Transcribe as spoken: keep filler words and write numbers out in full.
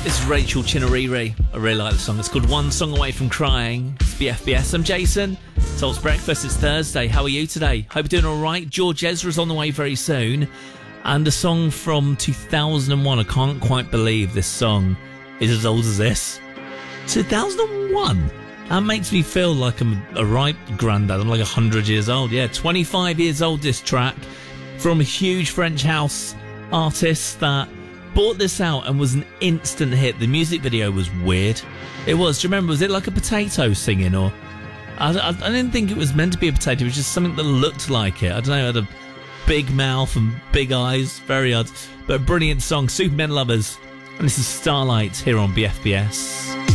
This is Rachel Chinariri. I really like the song. It's called One Song Away From Crying. It's B F B S. I'm Jason. Salt's Breakfast. It's Thursday. How are you today? Hope you're doing all right. George Ezra's on the way very soon. And a song from two thousand one. I can't quite believe this song is as old as this. two thousand one? That makes me feel like I'm a ripe granddad. I'm like one hundred years old. Yeah, twenty-five years old, this track. From a huge French house artist that bought this out and was an instant hit. The music video was weird. It was. Do you remember? Was it like a potato singing? Or I, I, I didn't think it was meant to be a potato. It was just something that looked like it. I don't know. It had a big mouth and big eyes. Very odd. But a brilliant song. Supermen Lovers. And this is Starlight here on B F B S.